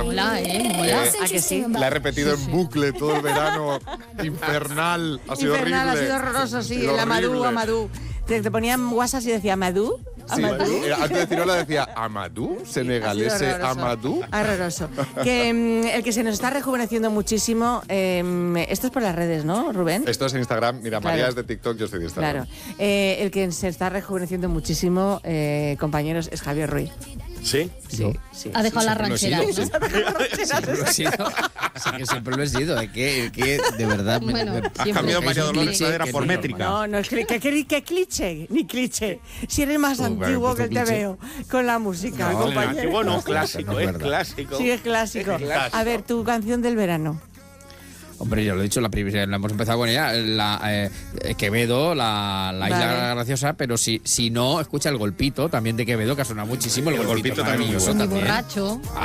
Mola, mola. ¿A que sí? La he repetido en bucle todo el verano. Infernal. Ha sido horrible. Ha sido horroroso, sí. El Amadou. Te ponían WhatsApp y decía Amadou. Sí, antes de decirlo decía Amadou, senegalese Amadou. Horroroso. Que el que se nos está rejuveneciendo muchísimo, esto es por las redes, ¿no, Rubén? Esto es en Instagram. Mira, Claro. María es de TikTok, yo soy de Instagram. Claro. El que se está rejuveneciendo muchísimo, compañeros, es Javier Ruiz. ¿Sí? Sí. Ha dejado las rancheras, ¿no? Siempre lo he sido. Sí, que siempre lo he sido. Es que de verdad. Bueno, Ha cambiado María Dolores Pradera por métrica. No, es que cliché, ni cliché. Si eres más antiguo que te cliché. veo con la música, No, compañero. Qué bueno, clásico, No es es verdad. clásico. Sí, es clásico. Es clásico. A ver, tu canción del verano. Hombre, ya lo he dicho, la hemos empezado con ella, Quevedo, la Isla Vale. Graciosa, pero si no, escucha el golpito también de Quevedo, que ha sonado muchísimo. El golpito Golpito también maravilloso muy Muy también. borracho.